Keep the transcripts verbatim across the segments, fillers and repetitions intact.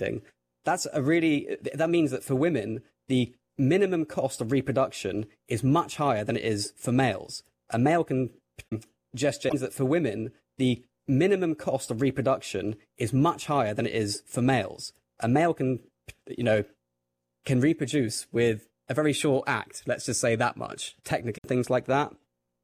breastfeeding. That's a really, that means that for women, the minimum cost of reproduction is much higher than it is for males. A male can gesture that for women, the minimum cost of reproduction is much higher than it is for males. A male can, you know, can reproduce with a very short act, let's just say that much, technically, things like that.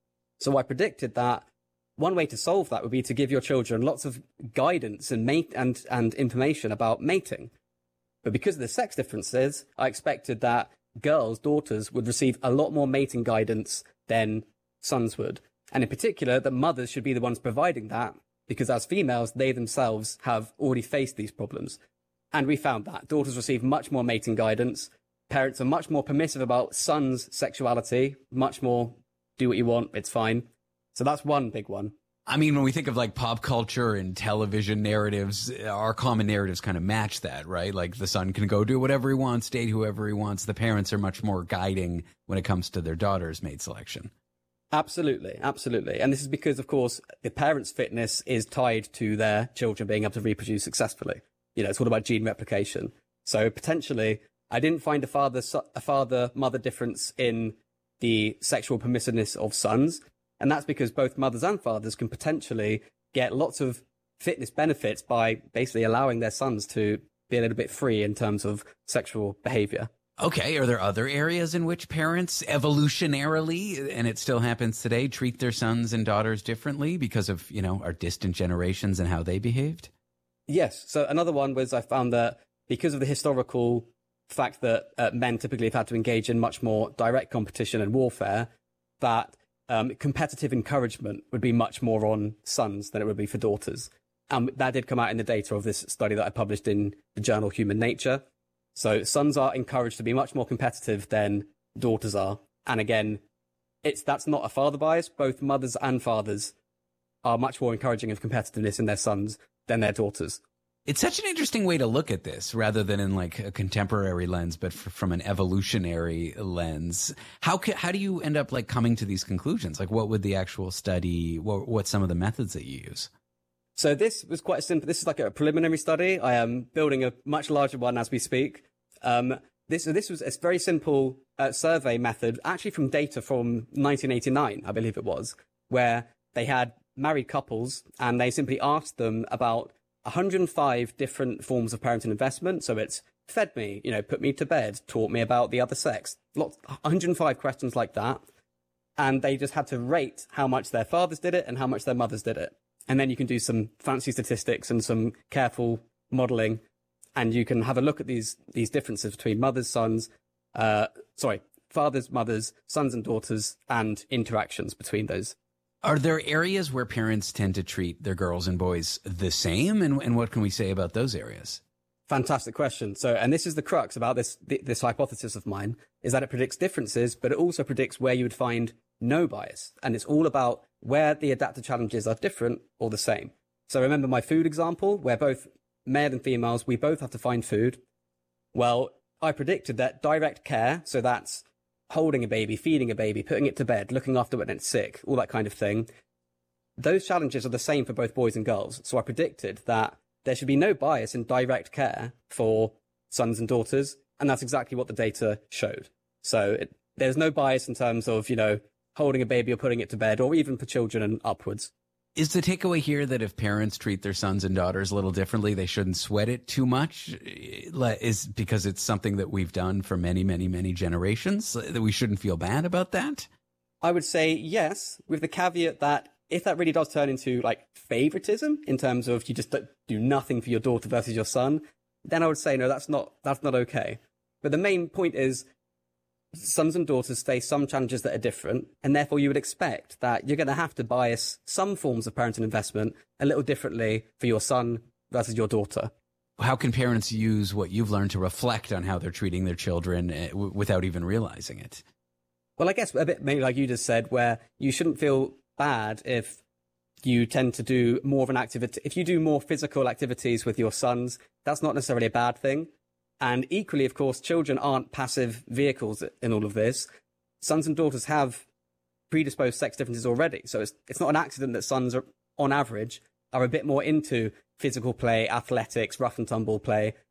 So I predicted that one way to solve that would be to give your children lots of guidance and mate and, and information about mating. But because of the sex differences, I expected that girls, daughters, would receive a lot more mating guidance than sons would. And in particular, that mothers should be the ones providing that, because as females, they themselves have already faced these problems. And we found that daughters receive much more mating guidance. Parents are much more permissive about sons' sexuality, much more do what you want, it's fine. So that's one big one. I mean, when we think of like pop culture and television narratives, our common narratives kind of match that, right? Like the son can go do whatever he wants, date whoever he wants. The parents are much more guiding when it comes to their daughter's mate selection. Absolutely, absolutely. And this is because, of course, the parents' fitness is tied to their children being able to reproduce successfully. You know, it's all about gene replication. So potentially, I didn't find a father a father-mother difference in the sexual permissiveness of sons. And that's because both mothers and fathers can potentially get lots of fitness benefits by basically allowing their sons to be a little bit free in terms of sexual behavior. Okay, are there other areas in which parents evolutionarily, and it still happens today, treat their sons and daughters differently because of, you know, our distant generations and how they behaved? Yes. So another one was I found that because of the historical fact that uh, men typically have had to engage in much more direct competition and warfare, that um, competitive encouragement would be much more on sons than it would be for daughters. And that did come out in the data of this study that I published in the journal Human Nature. So sons are encouraged to be much more competitive than daughters are. And again, it's that's not a father bias. Both mothers and fathers are much more encouraging of competitiveness in their sons than their daughters. It's such an interesting way to look at this, rather than in like a contemporary lens, but f- from an evolutionary lens. How ca- how do you end up like coming to these conclusions? Like, what would the actual study? What what's some of the methods that you use? So this was quite simple. This is like a preliminary study. I am building a much larger one as we speak. Um, this this was a very simple uh, survey method, actually from data from nineteen eighty-nine, I believe it was, where they had married couples and they simply asked them about one hundred five different forms of parental investment. So it's fed me, you know, put me to bed, taught me about the other sex, lots, one hundred five questions like that. And they just had to rate how much their fathers did it and how much their mothers did it. And then you can do some fancy statistics and some careful modeling, and you can have a look at these these differences between mothers, sons, uh, sorry, fathers, mothers, sons and daughters, and interactions between those. Are there areas where parents tend to treat their girls and boys the same? And, and what can we say about those areas? Fantastic question. So, and this is the crux about this this hypothesis of mine, is that it predicts differences, but it also predicts where you would find no bias. And it's all about where the adaptive challenges are different or the same. So remember my food example, where both male and females, we both have to find food. Well, I predicted that direct care, so that's holding a baby, feeding a baby, putting it to bed, looking after it when it's sick, all that kind of thing. Those challenges are the same for both boys and girls. So I predicted that there should be no bias in direct care for sons and daughters. And that's exactly what the data showed. So it, there's no bias in terms of, you know, holding a baby or putting it to bed, or even for children and upwards. Is the takeaway here that if parents treat their sons and daughters a little differently, they shouldn't sweat it too much? Is because it's something that we've done for many, many, many generations, that we shouldn't feel bad about that? I would say yes, with the caveat that if that really does turn into like favoritism in terms of you just do nothing for your daughter versus your son, then I would say, no, that's not, that's not okay. But the main point is sons and daughters face some challenges that are different, and therefore you would expect that you're going to have to bias some forms of parental investment a little differently for your son versus your daughter. How can parents use what you've learned to reflect on how they're treating their children uh, w- without even realizing it? Well, I guess a bit maybe like you just said, where you shouldn't feel bad if you tend to do more of an activity. If you do more physical activities with your sons, that's not necessarily a bad thing. And equally, of course, children aren't passive vehicles in all of this. Sons and daughters have predisposed sex differences already. So it's it's not an accident that sons, are, on average, are a bit more into physical play, athletics, rough and tumble play